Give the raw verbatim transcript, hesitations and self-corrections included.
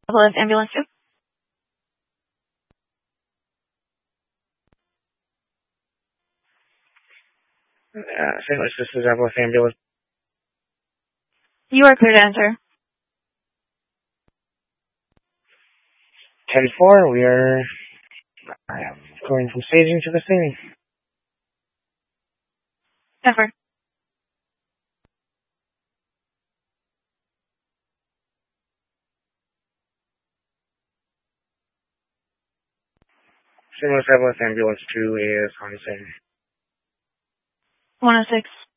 Hello, ambulance two. Uh, Saint Louis, this is Evelyn Ambulance. You are clear to enter. ten four, we are uh, going from staging to the scene. Never. Saint Louis Evelyn Ambulance two is on the scene. one oh six.